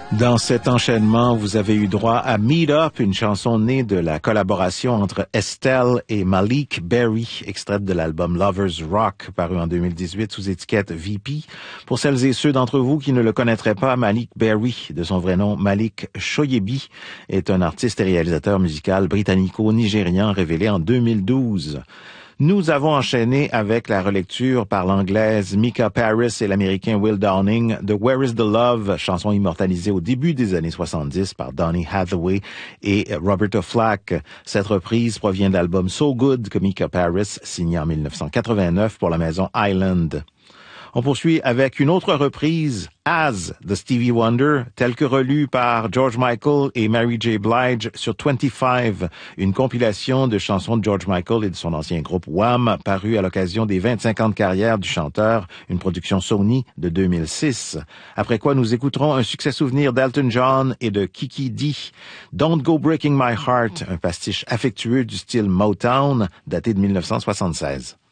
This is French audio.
Dans cet enchaînement, vous avez eu droit à Meet Up, une chanson née de la collaboration entre Estelle et Malik Berry, extraite de l'album Lovers Rock, paru en 2018 sous étiquette VP. Pour celles et ceux d'entre vous qui ne le connaîtraient pas, Malik Berry, de son vrai nom Malik Shoyebi, est un artiste et réalisateur musical britannico-nigérian révélé en 2012. Nous avons enchaîné avec la relecture par l'anglaise Mika Paris et l'américain Will Downing de Where is the Love, chanson immortalisée au début des années 70 par Donny Hathaway et Roberta Flack. Cette reprise provient de l'album So Good que Mika Paris signait en 1989 pour la maison Island. On poursuit avec une autre reprise, As, de Stevie Wonder, telle que relue par George Michael et Mary J. Blige sur 25, une compilation de chansons de George Michael et de son ancien groupe Wham, parue à l'occasion des 25 ans de carrière du chanteur, une production Sony de 2006. Après quoi, nous écouterons un succès souvenir d'Elton John et de Kiki D. Don't Go Breaking My Heart, un pastiche affectueux du style Motown, daté de 1976.